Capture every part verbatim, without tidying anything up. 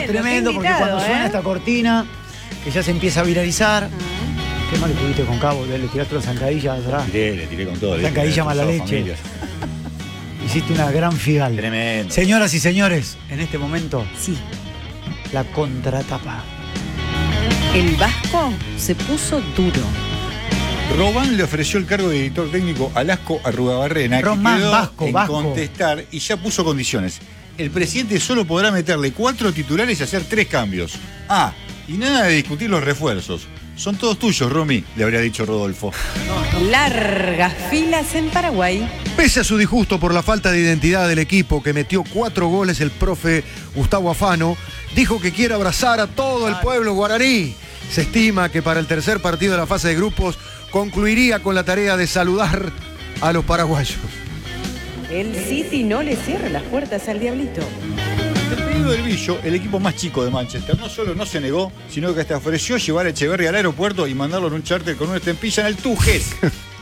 tremendo, porque invitado, cuando suena ¿eh? esta cortina, que ya se empieza a viralizar. ¿Qué mal le pudiste con Cabo? Le tiraste la zancadilla atrás. Le tiré, le tiré con todo. Zancadilla mala leche. Hiciste una gran figal. Tremendo. Señoras y señores, en este momento, Sí. la contratapa. El Vasco se puso duro. Robán le ofreció el cargo de director técnico a Lasco Arrugabarrena, Román, que quedó Vasco, en Vasco. contestar y ya puso condiciones. El presidente solo podrá meterle cuatro titulares y hacer tres cambios. Ah, y nada de discutir los refuerzos. Son todos tuyos, Romy, le habría dicho Rodolfo. Largas filas en Paraguay. Pese a su disgusto por la falta de identidad del equipo que metió cuatro goles, el profe Gustavo Afano dijo que quiere abrazar a todo el pueblo guaraní. Se estima que para el tercer partido de la fase de grupos concluiría con la tarea de saludar a los paraguayos. El City no le cierra las puertas al Diablito. El pedido del Billo, el equipo más chico de Manchester, no solo no se negó, sino que hasta ofreció llevar a Echeverri al aeropuerto y mandarlo en un charter con una estampilla en el Tujes.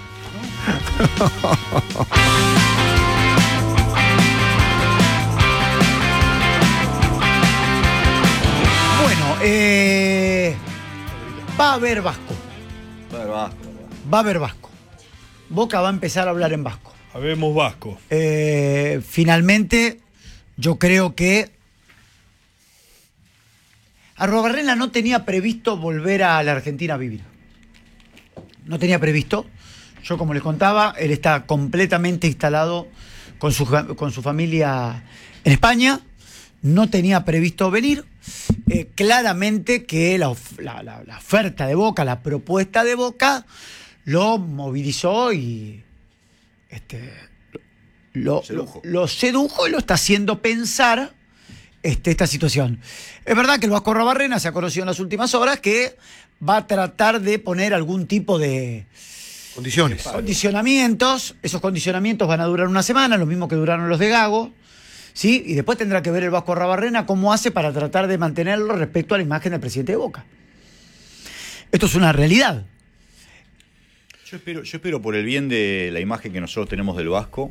Bueno, eh, va a haber vasco. Va a haber vasco. Boca va a empezar a hablar en vasco. Habemos vasco. Eh, finalmente, yo creo que Arruabarrena no tenía previsto volver a la Argentina a vivir. No tenía previsto. Yo, como les contaba, él está completamente instalado con su, con su familia en España. No tenía previsto venir. Eh, claramente que la, la, la, la oferta de Boca, la propuesta de Boca, lo movilizó y este, lo, sedujo. lo, lo sedujo y lo está haciendo pensar este, esta situación. Es verdad que el Vasco Arruabarrena se ha conocido en las últimas horas que va a tratar de poner algún tipo de Condiciones. condicionamientos. Esos condicionamientos van a durar una semana, lo mismo que duraron los de Gago, ¿sí? Y después tendrá que ver el Vasco Arruabarrena cómo hace para tratar de mantenerlo respecto a la imagen del presidente de Boca. Esto es una realidad. Yo espero, yo espero por el bien de la imagen que nosotros tenemos del Vasco,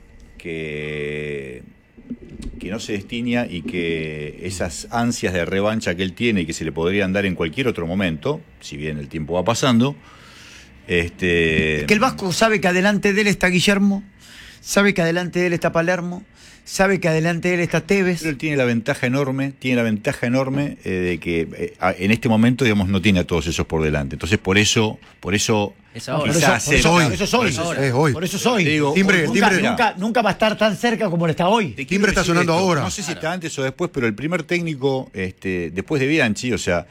que, que no se destiña y que esas ansias de revancha que él tiene y que se le podrían dar en cualquier otro momento, si bien el tiempo va pasando, este... Que el Vasco sabe que adelante de él está Guillermo, sabe que adelante de él está Palermo, sabe que adelante de él está Tevez. Pero él tiene la ventaja enorme, tiene la ventaja enorme eh, de que eh, en este momento, digamos, no tiene a todos esos por delante. Entonces, por eso, por eso Es ahora. Por eso, quizás por eso, hoy. por eso soy. Por eso Es hoy. Por eso soy. Te digo, Timbre, hoy- nunca, timbre. nunca, nunca va a estar tan cerca como lo está hoy. Te quiero timbre está decir sonando esto, ahora. No sé si está antes o después, pero el primer técnico, este, después de Bianchi, o sea,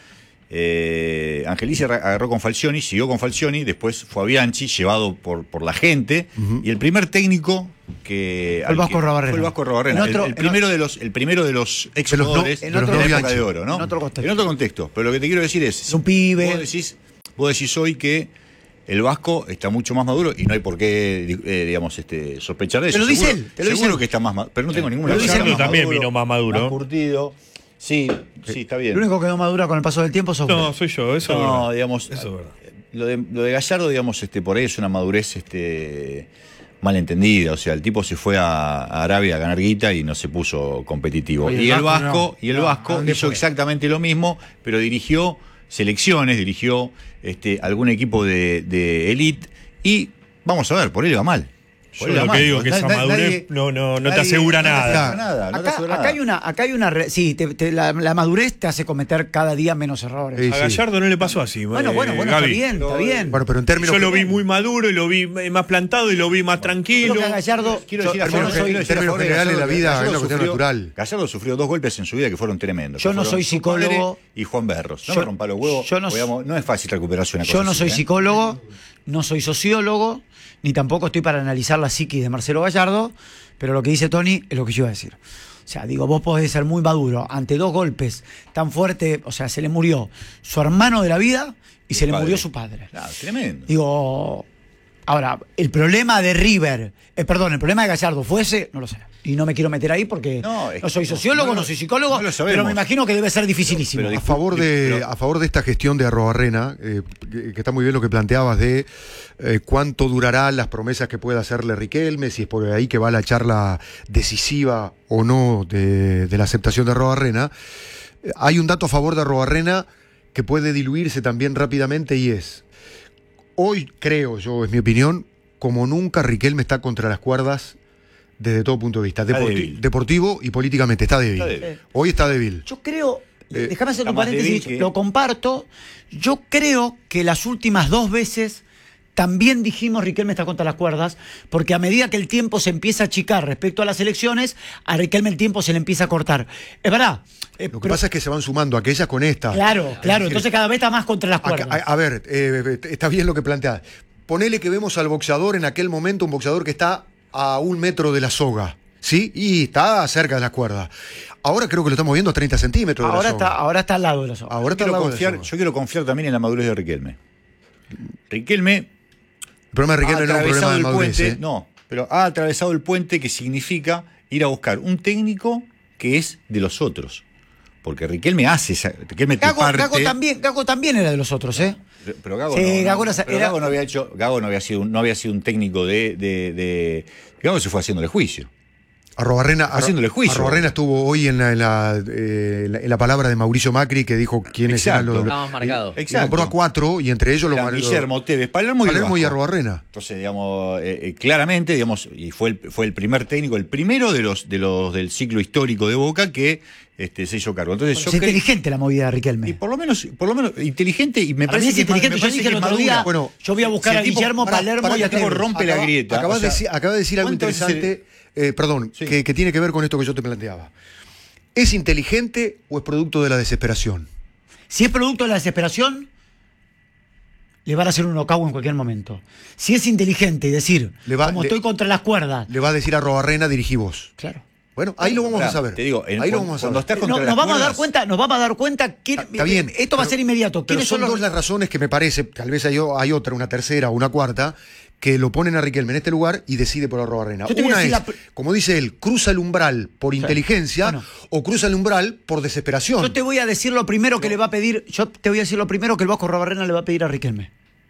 eh, Angelici agarró con Falcioni, siguió con Falcioni, después fue a Bianchi, llevado por, por la gente, Ujú. y el primer técnico que... El al Vasco que- Arruabarrena. Fue el Vasco Arruabarrena. En otro- el, el primero de los, el primero de los ex De los no- jugadores en de otro- la época Bianchi. de oro, ¿no? En otro contexto. En otro contexto. Pero lo que te quiero decir es... Es un pibe. Vos decís, vos decís hoy que el Vasco está mucho más maduro y no hay por qué, eh, digamos, este, sospechar de eso. Te lo dice Seguro- él, te lo dice seguro él. que está más maduro, pero no tengo ninguna Lo dice duda. él. Más también maduro, vino más maduro. Más curtido. Sí, sí, está bien. El único que no madura con el paso del tiempo sos No, vos. soy yo, eso es No, verdad. digamos, Eso es verdad. lo de, lo de Gallardo, digamos, este, por ahí es una madurez este, malentendida. O sea, el tipo se fue a, a Arabia a ganar guita y no se puso competitivo. Oye, y el el Vasco Vasco, no. y el No, ¿a Vasco dónde hizo fue? exactamente lo mismo, pero dirigió selecciones, dirigió este, algún equipo de, de elite y vamos a ver, por él va mal. Por Yo él va lo mal. que digo que Na- esa na- madurez nadie- no, no, no te nadie- asegura No te nada. asegura nada, no te Acá, asegura acá nada. hay una, acá hay una, re- sí, te- te- la, la madurez te hace cometer cada día menos errores. Sí, A Gallardo no le pasó así. Bueno, eh, bueno, bueno, está Gaby. bien, está bien. Bueno, pero en términos. Yo lo vi muy maduro y lo vi eh, más plantado y lo vi más tranquilo. Creo que a Gallardo, Quiero yo, decir, a yo favor- no soy, quiero decir a términos favor de generales, Gallardo la vida que es una Gallardo cuestión sufrió- natural. Gallardo sufrió dos golpes en su vida que fueron tremendos. Yo que no fueron soy su padre psicólogo. Y Juan Berros. No Yo- me rompa los huevos. yo no- digamos, no es fácil recuperarse una cosa yo no así, soy ¿eh? psicólogo, no soy sociólogo, ni tampoco estoy para analizar la psiquis de Marcelo Gallardo, pero lo que dice Tony es lo que yo iba a decir. O sea, digo, vos podés ser muy maduro ante dos golpes tan fuertes, o sea, se le murió su hermano de la vida y se le padre. murió su padre. Claro, tremendo. Digo, ahora, el problema de River, eh, perdón, el problema de Gallardo fuese, no lo sé. Y no me quiero meter ahí porque No, no, es que soy no, sociólogo, no no, lo- soy psicólogo, no lo sabemos. pero me imagino que debe ser dificilísimo. Pero- A favor de, Pero- a favor de esta gestión de Arruabarrena, eh, que, que está muy bien lo que planteabas de eh, cuánto durarán las promesas que pueda hacerle Riquelme, si es por ahí que va la charla decisiva o no de, de la aceptación de Arruabarrena. hay un dato a favor de Arruabarrena que puede diluirse también rápidamente y es, hoy creo yo, es mi opinión, como nunca Riquelme está contra las cuerdas desde todo punto de vista, Está deporti- débil. deportivo y políticamente, está débil. Está débil. Hoy está débil. Yo creo, Eh, déjame hacer está un más paréntesis, débil que- lo comparto. Yo creo que las últimas dos veces también dijimos Riquelme está contra las cuerdas, porque a medida que el tiempo se empieza a achicar respecto a las elecciones, a Riquelme el tiempo se le empieza a cortar. Es verdad. eh, Lo que pero- pasa es que se van sumando aquellas con esta. Claro, claro, entonces cada vez está más contra las Acá- cuerdas. a, a ver, eh, está bien lo que planteas. Ponele que vemos al boxeador en aquel momento, un boxeador que está a un metro de la soga, ¿sí? Y está cerca de la cuerda. Ahora creo que lo estamos viendo a treinta centímetros de Ahora la soga. está, ahora está al lado de los ojos. Ahora está al Quiero lado de la confiar, soga. yo quiero confiar también en la madurez de Riquelme. Riquelme El problema de Riquelme ha no es un problema atravesado de el madurez. puente, ¿eh? no, pero ha atravesado el puente que significa ir a buscar un técnico que es de los otros. Porque Riquelme hace esa, Riquelme te Gago, parte. Gago también, Gago también era de los otros, ¿eh? Pero, pero Gago, Sí, no, no, Gago era- pero era- Gago no había hecho, Gago no había sido, un- no había sido un técnico de, de, de- Gago se fue haciéndole juicio. Arruabarrena, Haciéndole juicio. Arruabarrena estuvo hoy en la, en, la, eh, en la- en la palabra de Mauricio Macri que dijo quiénes Exacto. eran los. Estábamos marcados. y Exacto. nombró a cuatro y entre ellos los Eran Guillermo Tevez, Palermo y, el Palermo y Vasco. Arruabarrena. Entonces, digamos, eh, eh, claramente, digamos, y fue el, fue el primer técnico, el primero de los, de los del ciclo histórico de Boca que este, se hizo cargo. Entonces, Es yo creo- inteligente la movida de Riquelme. y por lo menos, por lo menos inteligente y me Para mí parece es que inteligente. me Yo parece dije el que otro madura. día, Bueno, yo voy a buscar si a el tipo- Guillermo, Pará, Palermo pará y a que el tipo Tevez. rompe la Acaba- grieta. Acabas o sea, de decir, acabas de decir algo ¿cuántas veces interesante, eh, perdón, Sí. que, que tiene que ver con esto que yo te planteaba. ¿Es inteligente o es producto de la desesperación? Si es producto de la desesperación, le van a hacer un knockout en cualquier momento. Si es inteligente y decir, Le va- como le- estoy contra las cuerdas, Le va a decir a Arruabarrena, dirigí vos. claro. Bueno, ahí lo vamos Pará, a saber. te digo, en- ahí lo cuando- vamos a cuando saber. estás contra No, las nos vamos a dar cuerdas- cuenta, nos vamos a dar cuenta quién- Está bien. Esto va a pero- ser inmediato. Pero ¿Quiénes son son dos los las razones que me parece, tal vez hay, o- hay otra, una tercera o una cuarta, que lo ponen a Riquelme en este lugar y decide por Arruabarrena. Yo te voy a Una es, decir la- como dice él, cruza el umbral por inteligencia Bueno. o cruza el umbral por desesperación. Yo te voy a decir lo primero que le va a pedir, yo te voy a decir lo primero que el Vasco Arruabarrena le va a pedir a Riquelme.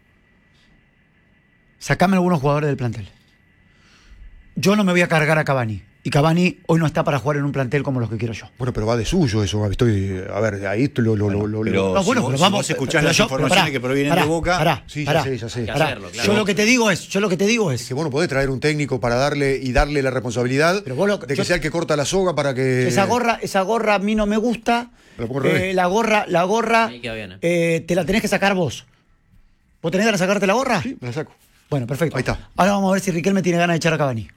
Sacame algunos jugadores del plantel. Yo no me voy a cargar a Cavani. Y Cavani hoy no está para jugar en un plantel como los que quiero yo. Bueno, pero va de suyo eso. Gaby. Estoy, a ver, ahí esto lo, lo, lo, lo- pero- No, si bueno, vos- pero si vamos. vos escuchás pero las yo- informaciones pará, que provienen pará, de Boca- pará, Sí, ya pará, sé, ya sé. Hay que pará. hacerlo, claro. Yo lo que te digo es, yo lo que te digo es, que vos no podés traer un técnico para darle y darle la responsabilidad Pero vos lo- de que yo- sea el que corta la soga para que. esa gorra, esa gorra a mí no me gusta. Me la pongo al Eh, revés. la gorra, la gorra, Ahí queda bien, ¿eh? eh, te la tenés que sacar vos. ¿Vos tenés ganas de sacarte la gorra? Sí, me la saco. Bueno, perfecto. Ahí está. Ahora vamos a ver si Riquelme tiene ganas de echar a Cavani.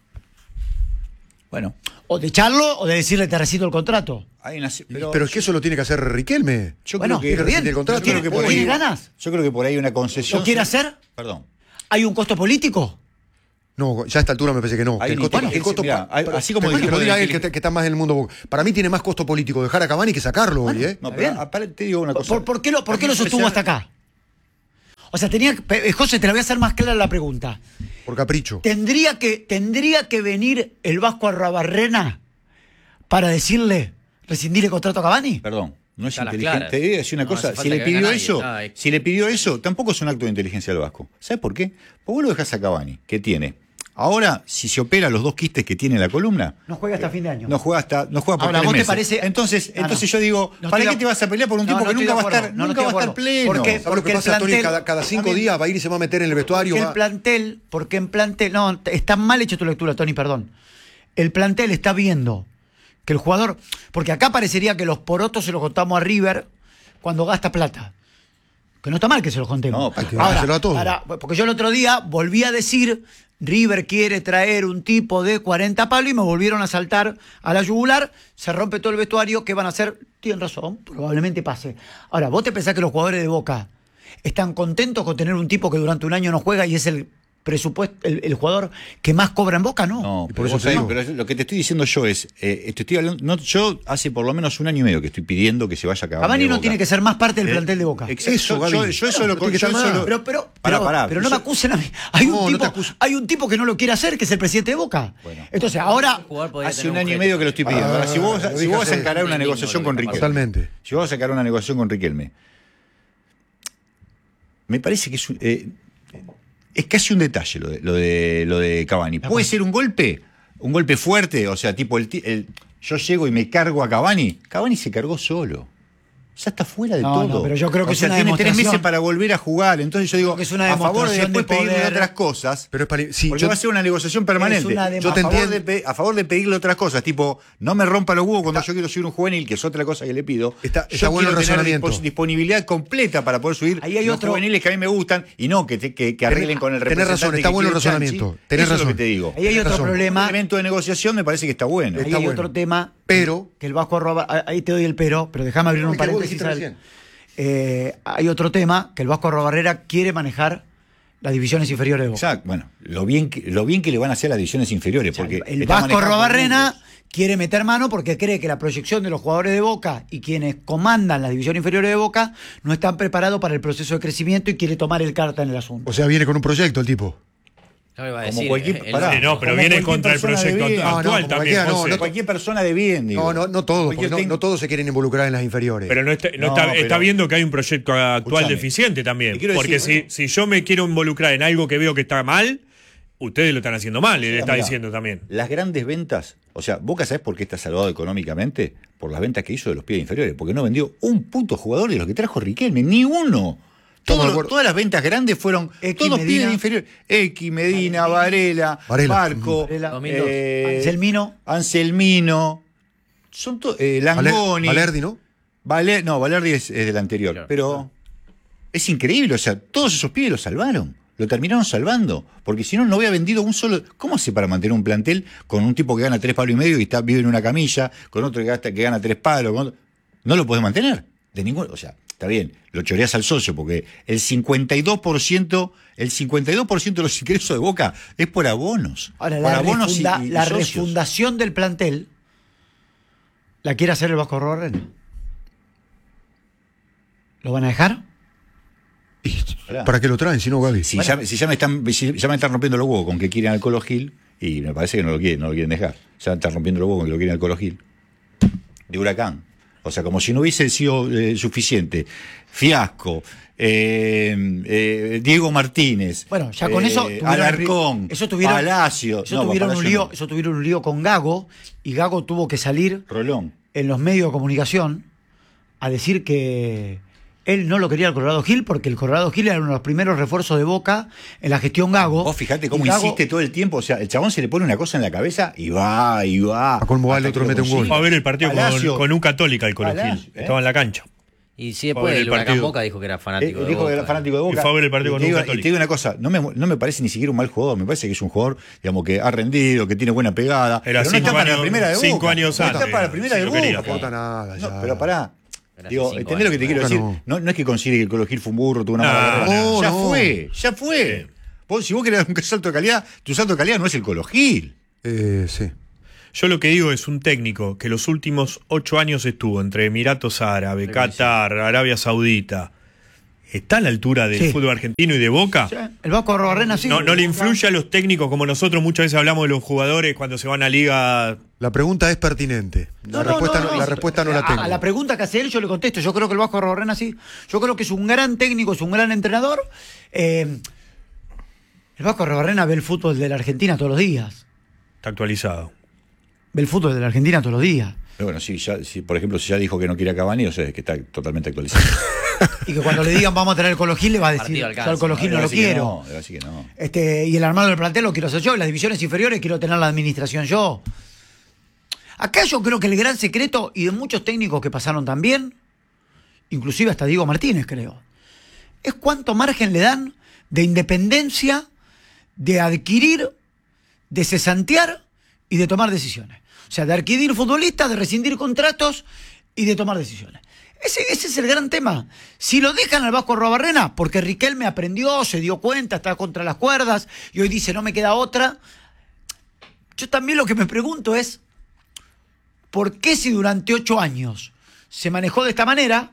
Bueno, O de echarlo o de decirle te rescindo el contrato. hay una, Pero, pero, es que eso lo tiene que hacer Riquelme. yo bueno, creo que pero bien. el contrato. yo creo que por ¿Tiene ahí, ganas? Yo creo que por ahí hay una concesión. ¿Lo quiere hacer? Perdón. ¿Hay un costo político? No, ya a esta altura me parece que no. Hay Que el costo, bueno, el costo mirá, pa- hay- pero- así como pero que dijimos lo diga de- él, que, está- que está más en el mundo. Para mí tiene más costo político dejar a Cavani que sacarlo hoy, ¿eh? No, Está pero bien. aparte te digo una cosa. ¿Por, por qué lo, por qué lo También puede sostuvo ser- hasta acá? O sea, tenía que- eh, José, te la voy a hacer más clara la pregunta. Por capricho. ¿Tendría que, tendría que venir el Vasco Arruabarrena para decirle, rescindir el contrato a Cavani? Perdón, no es Está a las inteligente. claras. Te voy a decir una No cosa, hace si falta le que pidió venga nadie, eso, está ahí. si le pidió eso, tampoco es un acto de inteligencia del Vasco. ¿Sabes por qué? Porque vos lo dejás a Cavani, que tiene. Ahora, si se opera los dos quistes que tiene en la columna, No juega hasta fin de año. no juega hasta, no juega por Ahora, tres ¿vos te meses. parece- Entonces, Ah, no. entonces yo digo, No ¿para estoy qué de- te vas a pelear por un No, tipo no que estoy nunca de va a estar, acuerdo. No, no nunca estoy va a de estar acuerdo. pleno? ¿Por qué? ¿Sabes lo Porque que el pasa, Tony? plantel- Cada, cada cinco también- días va a ir y se va a meter en el vestuario. Porque va- el plantel, porque en plantel, no, t- está mal hecho tu lectura, Tony, perdón. El plantel está viendo que el jugador, porque acá parecería que los porotos se los contamos a River cuando gasta plata. Que no está mal que se los contemos. No, hay que dárselo a todos. para- porque yo el otro día volví a decir, River quiere traer un tipo de cuarenta palos y me volvieron a saltar a la yugular, se rompe todo el vestuario, ¿qué van a hacer? Tienen razón, probablemente pase. Ahora, ¿vos te pensás que los jugadores de Boca están contentos con tener un tipo que durante un año no juega y es el presupuesto, el, el jugador que más cobra en Boca? No. No, Y por pero, eso vos te sabés, digo. pero lo que te estoy diciendo yo es, eh, te estoy hablando, no, yo hace por lo menos un año y medio que estoy pidiendo que se vaya a Cavani. Cavani de no Boca. tiene que ser más parte del Eh, plantel de Boca. exacto. Eso, yo, Gaby. yo, yo eso No, lo no tiene que yo ser eso más. lo- Pero, pero, Pará, pero, pará, pero no yo- me acusen a mí. Hay un, No, no tipo, te acuso. hay un tipo que no lo quiere hacer, que es el presidente de Boca. Bueno. Entonces, ahora, Un jugador podría Hace tener un año y gesto. medio que lo estoy pidiendo. Ahora, si vos, Ah, si lo dije vos vas a hace- encarar una un negociación domingo con lo que Riquelme. Totalmente. Si vos vas a sacar una negociación con Riquelme, me parece que es, un- eh, es casi un detalle lo de, lo de, lo de Cavani. Puede ser un golpe, un golpe fuerte, o sea, tipo, el, ti- el- yo llego y me cargo a Cavani. Cavani se cargó solo. ya está fuera de No, todo. no, pero yo creo que o es sea, una tiene tres demostración. meses para volver a jugar. Entonces yo digo, que es una a favor de demostración después de pedirle poder. otras cosas. Pero es para- sí, porque yo- va a ser una negociación permanente. Es una Yo te demostración. a, favor de, pe- a favor de pedirle otras cosas, tipo, no me rompa los huevos cuando yo quiero subir un juvenil, que es otra cosa que le pido. Está- está yo bueno quiero el tener razonamiento. dispos- disponibilidad completa para poder subir Ahí hay los otro- juveniles que a mí me gustan y no que, te- que, que arreglen con el tenés representante. razón, está que bueno el quiere Chanchi. razonamiento, tenés Eso es lo razón. que te digo. Ahí hay Tenés otro razón. Un problema. elemento de negociación me parece que está bueno. Ahí Está hay bueno. otro tema. Pero- Que el Vasco Arroba. Ahí te doy el pero, pero déjame abrir No, un que vos paréntesis. dijiste al- recién. Eh, hay otro tema, que el Vasco Arrobarrera quiere manejar las divisiones inferiores de Boca. Exacto, bueno, lo bien, que, lo bien que le van a hacer las divisiones inferiores. O sea, porque el está Vasco manejado por Arrobarrena grupos. quiere meter mano porque cree que la proyección de los jugadores de Boca y quienes comandan las divisiones inferiores de Boca no están preparados para el proceso de crecimiento y quiere tomar el carta en el asunto. O sea, viene con un proyecto el tipo. No me iba a Como decir. cualquier- el- pará. Sí, no, pero Como viene cualquier contra el persona de proyecto bien. actual No, no, como también, cualquiera, no, José. no, Cualquier persona de bien, digo. No, no, no todos, porque Cualquier no, ten- no todos se quieren involucrar en las inferiores. Pero no, está, no No, está, pero- está viendo que hay un proyecto actual Escúchame. deficiente también. Te quiero Porque decir, si, si yo me quiero involucrar en algo que veo que está mal, ustedes lo están haciendo mal, y le está Mirá, diciendo también. Las grandes ventas, o sea, Boca, ¿sabes por qué está salvado económicamente? Por las ventas que hizo de los pies inferiores, porque no vendió un puto jugador de los que trajo Riquelme, ni uno. Estamos Todo de lo- acuerdo. todas las ventas grandes fueron X, todos Medina. pibes inferiores. X, Medina, Varela, Varela. Barco, Varela. dos mil dos. eh, Anselmino. Anselmino, son to- eh, Langoni. Valer- Valerdi, ¿no? Valer- no, Valerdi es, es del anterior. Claro. Pero es increíble, o sea, todos esos pibes lo salvaron. Lo terminaron salvando. Porque si no, no había vendido un solo. ¿Cómo hace para mantener un plantel con un tipo que gana tres palos y medio y está, vive en una camilla, con otro que, gasta, que gana tres palos? con otro- No lo podés mantener. De ningún. O sea, está bien, lo choreás al socio, porque el cincuenta y dos por ciento, el cincuenta y dos por ciento de los ingresos de Boca es por abonos. Ahora, por la, abonos y- refunda- y- y la socios. refundación del plantel la quiere hacer el Vasco Arrobarrena. ¿Lo van a dejar? Y- Pará. ¿Para qué lo traen si no, Gaby? Si, ya, si ya me están, si ya me están rompiendo los huevos con que quieren al Colo Gil, y me parece que no lo quieren, no lo quieren dejar. Ya me están rompiendo los huevos con que lo quieren al Colo Gil. De Huracán. O sea, como si no hubiese sido eh, suficiente. Fiasco, eh, eh, Diego Martínez, Bueno, ya con eh, eso tuvieron el Alarcón, pri- eso tuvieron, Palacio. Eso, No, tuvieron un Palacio lío, no. eso tuvieron un lío con Gago y Gago tuvo que salir Rolón. en los medios de comunicación a decir que él no lo quería el Colorado Gil porque el Colorado Gil era uno de los primeros refuerzos de Boca en la gestión Gago. Vos fijate cómo Y Gago- insiste todo el tiempo. O sea, el chabón se le pone una cosa en la cabeza y va, y va. A colmo va, el hasta otro que lo mete un gol. consigue. Fue a ver el partido con, Palacio. con un Católica, el Colo Palacio, Gil. ¿eh? Estaba en la cancha. Y sí, Fue a después ver el el Huracán partido. Boca dijo que era Eh, fanático de dijo que Boca. era fanático de Boca. Y fue a ver el partido Y con te un digo- Católico. Y te digo una cosa, no me, no me parece ni siquiera un mal jugador, me parece que es un jugador, digamos, que ha rendido, que tiene buena pegada. Era pero no cinco está para la años- primera de Boca. cinco años no está antes, para la primera si de lo Boca. quería. No aporta nada, No, ya. pero pará. Era Digo, hace cinco ¿entendés lo que te quiero años. decir? Boca No, no es que considere que el Colo Gil fue un burro, tuvo una No, mala carrera. no, Ya no. fue, ya fue. Vos, si vos querés dar un salto de calidad, tu salto de calidad no es el Colo Gil. Eh, sí. Yo lo que digo es un técnico que los últimos ocho años estuvo entre Emiratos Árabes, Qatar, Arabia Saudita. ¿Está a la altura del Sí. fútbol argentino y de Boca? Sí, el Vasco Arrobarrena sí. No, no le influye a los técnicos como nosotros muchas veces hablamos de los jugadores cuando se van a liga. La pregunta es pertinente. No, La no, respuesta no, no, no. la respuesta no la A- tengo. A la pregunta que hace él yo le contesto. Yo creo que el Vasco Arrobarrena sí. Yo creo que es un gran técnico, es un gran entrenador. Eh, el Vasco Arrobarrena ve el fútbol de la Argentina todos los días. Está actualizado. Ve el fútbol de la Argentina todos los días. Pero bueno, si ya, si, por ejemplo, si ya dijo que no quiere a Cavani, o sea, es que está totalmente actualizado. Y que cuando le digan vamos a tener el Colo Gil, le va a decir, Partido yo alcanza, al Colo Gil Le no va a lo decir que quiero. no, le va a decir que no. Este, y el armado del plantel lo quiero hacer yo, y las divisiones inferiores quiero tener la administración yo. Acá yo creo que el gran secreto, y de muchos técnicos que pasaron también, inclusive hasta Diego Martínez creo, es cuánto margen le dan de independencia, de adquirir, de cesantear y de tomar decisiones. O sea, de adquirir futbolistas, de rescindir contratos y de tomar decisiones. Ese, ese es el gran tema. Si lo dejan al Vasco Arrobarrena, porque Riquelme aprendió, se dio cuenta, está contra las cuerdas y hoy dice no me queda otra. Yo también lo que me pregunto es, ¿por qué si durante ocho años se manejó de esta manera,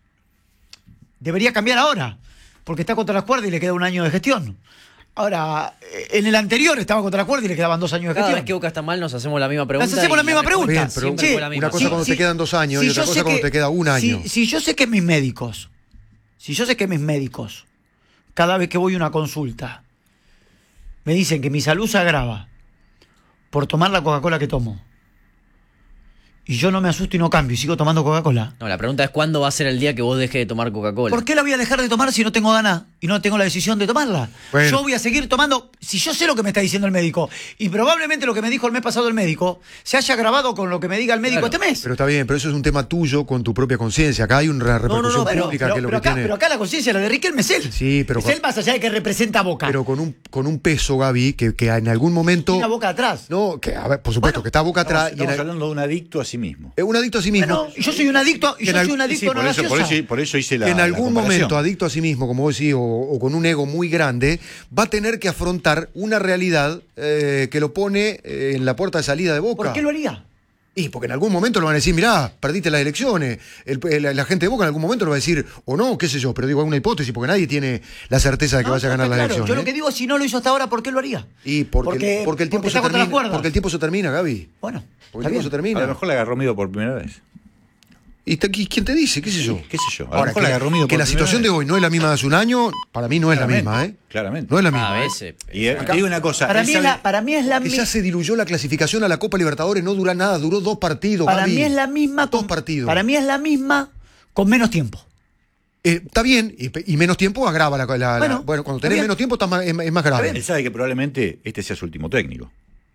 debería cambiar ahora? Porque está contra las cuerdas y le queda un año de gestión. Ahora, en el anterior estaba contra las cuerdas y le quedaban dos años de Cada gestión. vez que Boca está mal nos hacemos la misma pregunta. Nos hacemos la y misma respuesta pregunta. Bien, pero siempre Sí, fue la misma. una cosa cuando te quedan dos años y yo otra cosa sé cuando que- te queda un año. Si, si yo sé que mis médicos, si yo sé que mis médicos, cada vez que voy a una consulta, me dicen que mi salud se agrava por tomar la Coca-Cola que tomo, y yo no me asusto y no cambio y sigo tomando Coca-Cola, No, la pregunta es cuándo va a ser el día que vos dejes de tomar Coca-Cola. ¿por qué la voy a dejar de tomar si no tengo ganas y no tengo la decisión de tomarla? Bueno. Yo voy a seguir tomando, si yo sé lo que me está diciendo el médico, y probablemente lo que me dijo el mes pasado el médico se haya grabado con lo que me diga el médico Claro, este mes. Pero está bien, pero eso es un tema tuyo con tu propia conciencia. Acá hay una No, repercusión no, no, pero, pública pero- que es lo pero que acá, tiene. pero acá la conciencia, la de Riquelme es él. Sí, pero es con- él más allá de que representa a Boca. Pero con un, con un peso, Gaby, que, que en algún momento. Una Boca atrás. No, que, a ver, por supuesto, Bueno, que está boca Estamos, atrás. y en estamos el- hablando de un adicto a sí mismo. es un adicto a sí mismo. Bueno, y yo soy un adicto, y Que yo en soy al- un adicto Sí, a por una eso, por, gaseosa. eso, por eso hice la. que en la algún comparación. momento, adicto a sí mismo, como vos decís, o, o con un ego muy grande, va a tener que afrontar una realidad eh, que lo pone eh, en la puerta de salida de Boca. ¿Por qué lo haría? Y porque en algún momento lo van a decir, mirá, perdiste las elecciones. El, el- la gente de Boca en algún momento lo va a decir, o no, qué sé yo, pero digo, es una hipótesis, porque nadie tiene la certeza de que No, vaya a no, ganar está las claro. elecciones. Yo lo ¿eh? que digo es, si no lo hizo hasta ahora, ¿por qué lo haría? Y porque, Porque- porque el tiempo porque se está contra las termina. cuerdas. Porque el tiempo se termina, Gaby. Bueno, Porque está el tiempo bien. se A termina. lo mejor la agarró Mido por primera vez. ¿Y está aquí, quién te dice? ¿Qué sé yo? Sí, qué sé yo. A lo Ahora, mejor que, la agarró Mido que por la primera situación vez. de hoy no es la misma de hace un año, para mí no es la Claramente, misma, ¿eh? claramente. No es la A misma. ¿eh? veces. Y eh, te digo una cosa. Para él mí, es sabe- la, para mí es la Que mi- ya se diluyó la clasificación a la Copa Libertadores, no dura nada, duró dos partidos. para Gaby. mí es la misma Dos con- partidos. Para mí es la misma con menos tiempo. Eh, está bien, y, y menos tiempo agrava la. la- la- Bueno, bueno, cuando está tenés bien. menos tiempo está más- es, es más grave. Él sabe que probablemente este sea su último técnico.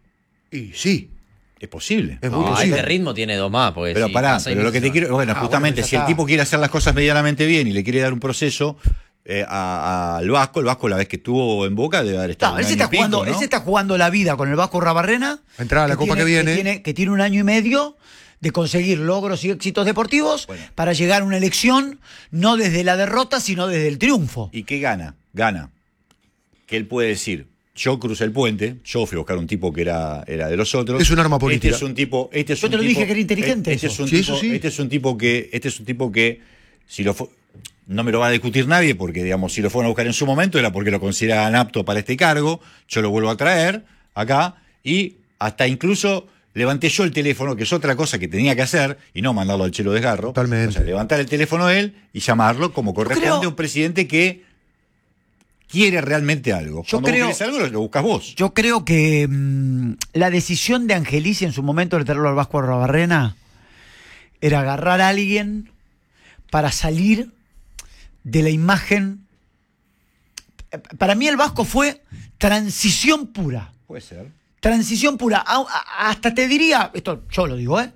Y sí, Es posible. es muy No, a posible. este ritmo tiene dos más. Porque Pero si pará, pasa y pero no lo que se te va. quiero. Bueno, Ah, justamente, bueno, ya si el está. tipo quiere hacer las cosas medianamente bien y le quiere dar un proceso eh, a- al Vasco, el Vasco, la vez que estuvo en Boca, debe haber estado. No, un él, se año está y pico, jugando, ¿no? él se está jugando la vida con el Vasco Rabarrena. Va a entrar a la Copa tiene- que viene. tiene, que tiene un año y medio de conseguir logros y éxitos deportivos Bueno. para llegar a una elección no desde la derrota, sino desde el triunfo. ¿Y qué gana? Gana. Que él puede decir, yo crucé el puente, yo fui a buscar un tipo que era, era de los otros. Es un arma política. Este es un tipo. Este es Yo un te lo tipo- dije que era inteligente Este, eso. es un Sí, tipo, eso sí. este es un tipo que. Este es un tipo que. Si lo fu- no me lo va a discutir nadie, porque digamos, si lo fueron a buscar en su momento, era porque lo consideraban apto para este cargo. Yo lo vuelvo a traer acá. Y hasta incluso levanté yo el teléfono, que es otra cosa que tenía que hacer, y no mandarlo al Chelo Desgarro. Totalmente. O sea, levantar el teléfono de él y llamarlo como corresponde creo- a un presidente que quiere realmente algo. Yo Cuando creo- vos querés algo, lo, lo buscas vos. Yo creo que mm, la decisión de Angelici en su momento de traerlo al Vasco Rabarrena era agarrar a alguien para salir de la imagen. Para mí el Vasco fue transición pura. Puede ser. Transición pura. A- a- hasta te diría, esto yo lo digo, ¿eh?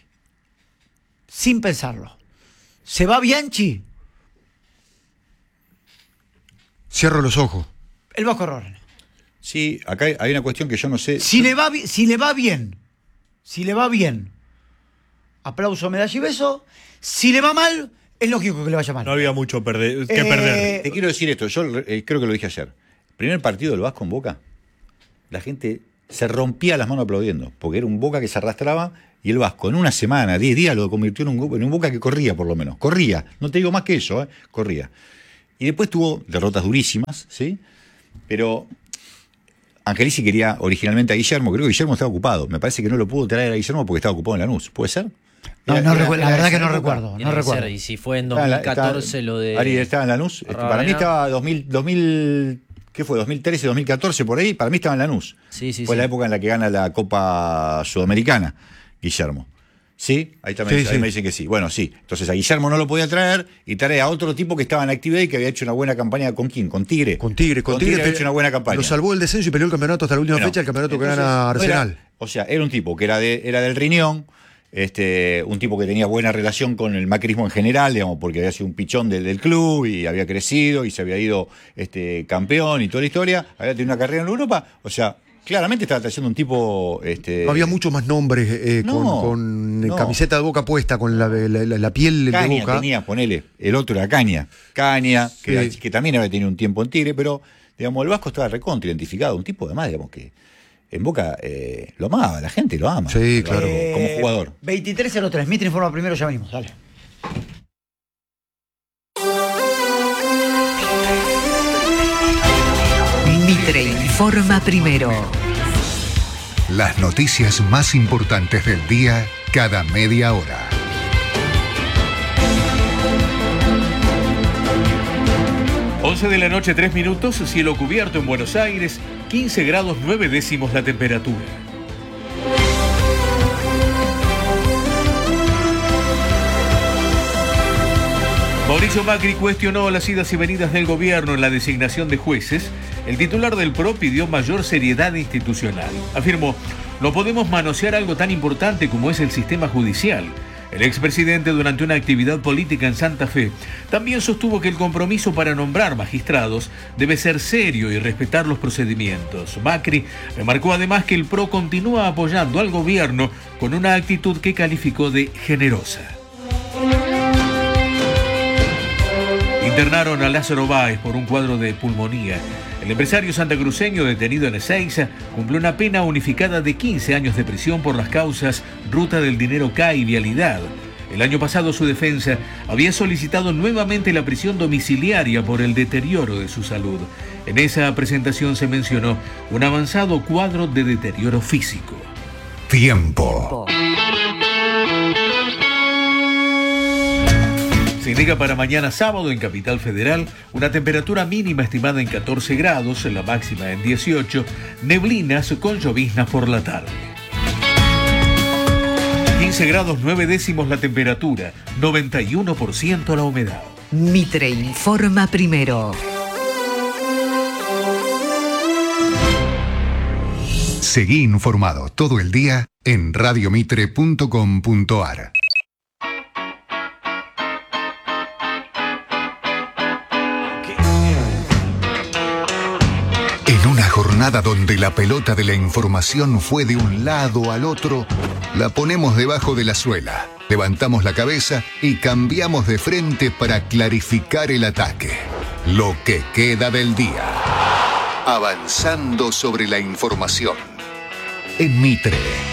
Sin pensarlo. Se va Bianchi, Cierro los ojos. el Vasco Rabarrena. Sí, acá hay- hay una cuestión que yo no sé. Si le va, bi- si le va bien, si le va bien, aplauso, medalla y beso. Si le va mal, es lógico que le vaya mal. No había mucho perder- que Eh, perder. Te quiero decir esto, yo eh, creo que lo dije ayer. Primer partido del Vasco en Boca, la gente se rompía las manos aplaudiendo, porque era un Boca que se arrastraba y el Vasco en una semana, diez días, lo convirtió en un, en un Boca que corría por lo menos. Corría, no te digo más que eso, ¿eh? Corría. Y después tuvo derrotas durísimas, ¿sí? Pero Angelici quería originalmente a Guillermo, creo que Guillermo estaba ocupado. Me parece que no lo pudo traer a Guillermo porque estaba ocupado en Lanús. ¿Puede ser? No, Era- no era- recuerdo, la era verdad esa que no época. recuerdo, Tiene no que recuerdo. ser, y si fue en Estaba en la- dos mil catorce estaba- lo de. Ari estaba en Lanús. Este, para mí Rabarrena. estaba dos mil, dos mil, ¿qué fue? dos mil trece, dos mil catorce por ahí. Para mí estaba en Lanús. Sí, sí, fue sí. la época en la que gana la Copa Sudamericana, Guillermo. ¿Sí? Ahí también Sí, ahí sí. me dicen que sí. Bueno, sí. Entonces a Guillermo no lo podía traer y trae a otro tipo que estaba en actividad y que había hecho una buena campaña. ¿Con quién? Con Tigre. Con Tigre, con, Tigre. había te- hecho una buena campaña. Lo salvó el descenso y peleó el campeonato hasta la última Bueno, fecha, el campeonato que entonces, gana no Arsenal. era- o sea, era un tipo que era, de, era del riñón, este, un tipo que tenía buena relación con el macrismo en general, digamos, porque había sido un pichón del, del club y había crecido y se había ido este, campeón y toda la historia, había tenido una carrera en Europa, o sea, claramente estaba trayendo un tipo... Este, No había muchos más nombres eh, con, No, con no. camiseta de Boca puesta, con la, la- la- la piel de Caña Boca. tenía, ponele, el otro era Caña, Caña, que, Sí. era- que también había tenido un tiempo en Tigre, pero, digamos, el Vasco estaba recontra identificado, un tipo además, digamos, que en Boca eh, lo amaba, la gente lo ama. Sí, claro. Como, como jugador. veintitrés cero tres, Mitre informa primero, ya venimos, dale. Mitre informa primero. Las noticias más importantes del día cada media hora. once de la noche, tres minutos, cielo cubierto en Buenos Aires, quince grados nueve décimos la temperatura. Mauricio Macri cuestionó las idas y venidas del gobierno en la designación de jueces. El titular del P R O pidió mayor seriedad institucional. Afirmó, no podemos manosear algo tan importante como es el sistema judicial. El expresidente, durante una actividad política en Santa Fe, también sostuvo que el compromiso para nombrar magistrados debe ser serio y respetar los procedimientos. Macri remarcó además que el P R O continúa apoyando al gobierno con una actitud que calificó de generosa. Internaron a Lázaro Báez por un cuadro de pulmonía. El empresario santacruceño detenido en Ezeiza cumplió una pena unificada de quince años de prisión por las causas Ruta del Dinero K y Vialidad. El año pasado su defensa había solicitado nuevamente la prisión domiciliaria por el deterioro de su salud. En esa presentación se mencionó un avanzado cuadro de deterioro físico. Tiempo. Se indica para mañana sábado en Capital Federal una temperatura mínima estimada en catorce grados, la máxima en dieciocho, neblinas con lloviznas por la tarde. quince grados nueve décimos la temperatura, noventa y uno por ciento la humedad. Mitre informa primero. Seguí informado todo el día en radiomitre punto com punto ar. En una jornada donde la pelota de la información fue de un lado al otro, la ponemos debajo de la suela, levantamos la cabeza y cambiamos de frente para clarificar el ataque. Lo que queda del día. Avanzando sobre la información. En Mitre.